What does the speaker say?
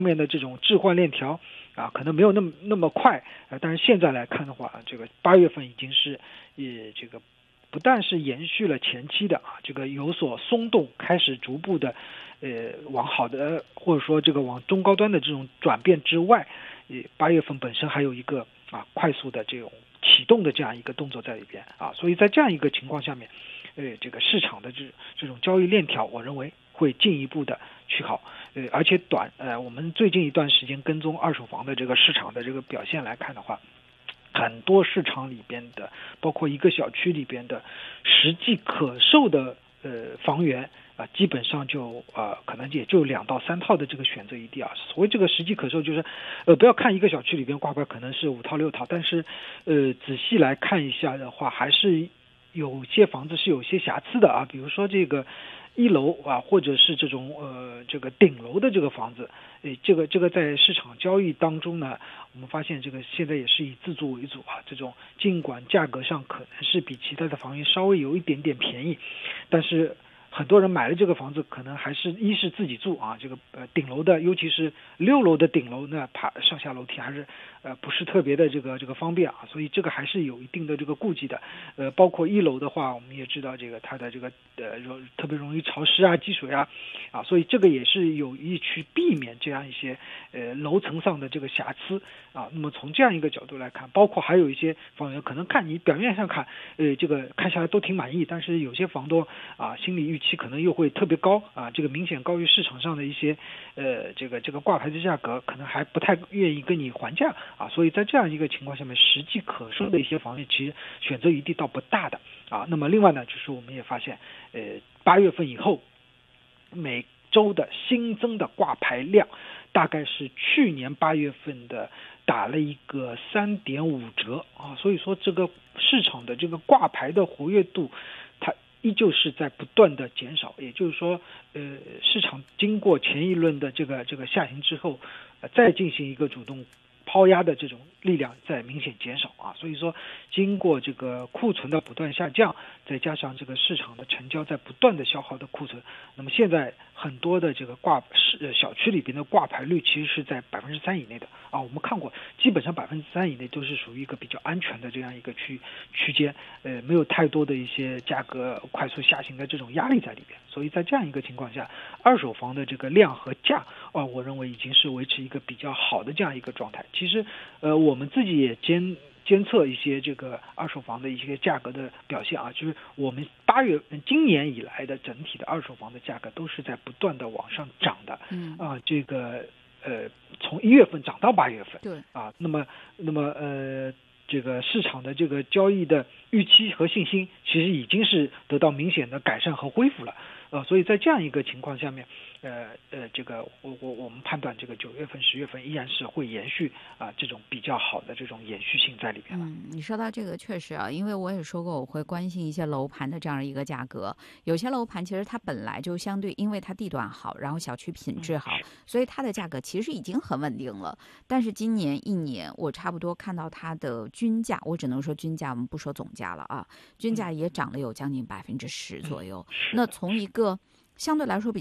面的这种置换链条可能没有那么快但是现在来看的话，这个8月份已经是这个不但是延续了前期的这个有所松动，开始逐步的往好的或者说这个往中高端的这种转变之外，8月份本身还有一个快速的这种启动的这样一个动作在里边所以在这样一个情况下面，这个市场的这种交易链条，我认为会进一步的去好，而且我们最近一段时间跟踪二手房的这个市场的这个表现来看的话，很多市场里边的，包括一个小区里边的实际可售的房源基本上就可能也就2到3套的这个选择余地所谓这个实际可售就是不要看一个小区里边挂牌可能是5套6套，但是仔细来看一下的话，还是有些房子是有些瑕疵的比如说这个1楼或者是这种这个顶楼的这个房子，这个在市场交易当中呢，我们发现这个现在也是以自住为主这种尽管价格上可能是比其他的房源稍微有一点点便宜，但是很多人买了这个房子，可能还是一是自己住这个顶楼的，尤其是6楼的顶楼呢，爬上下楼梯还是不是特别的这个方便所以这个还是有一定的这个顾忌的。包括1楼的话，我们也知道这个它的这个特别容易潮湿积水所以这个也是有意去避免这样一些楼层上的这个瑕疵那么从这样一个角度来看，包括还有一些房源可能看你表面上看这个看下来都挺满意，但是有些房东心理预期可能又会特别高这个明显高于市场上的一些这个挂牌的价格，可能还不太愿意跟你还价所以在这样一个情况下面，实际可售的一些房源其实选择余地倒不大的那么另外呢，就是我们也发现8月份以后每周的新增的挂牌量大概是去年8月份的打了一个3.5折所以说这个市场的这个挂牌的活跃度它依旧是在不断的减少，也就是说市场经过前一轮的这个下行之后再进行一个主动抛压的这种力量在明显减少所以说经过这个库存的不断下降，再加上这个市场的成交在不断的消耗的库存，那么现在很多的这个小区里边的挂牌率其实是在3%以内的我们看过基本上3%以内都是属于一个比较安全的这样一个区间没有太多的一些价格快速下行的这种压力在里边，所以在这样一个情况下，二手房的这个量和价我认为已经是维持一个比较好的这样一个状态。其实我们自己也监测一些这个二手房的一些价格的表现就是我们今年以来的整体的二手房的价格都是在不断的往上涨的这个从1月份涨到8月份对那么这个市场的这个交易的预期和信心其实已经是得到明显的改善和恢复了所以在这样一个情况下面这个我们判断这个9月份10月份依然是会延续这种比较好的这种延续性在里边了你说到这个确实因为我也说过我会关心一些楼盘的这样一个价格，有些楼盘其实它本来就相对因为它地段好，然后小区品质好所以它的价格其实已经很稳定了，但是今年1年我差不多看到它的均价，我只能说均价，我们不说总价了均价也涨了有将近10%左右那从一个相对来说比